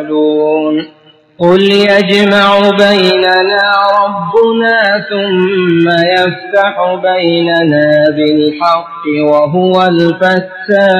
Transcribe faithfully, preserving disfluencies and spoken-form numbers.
قل يجمع بيننا ربنا ثم يفتح بيننا بالحق وهو الفتاح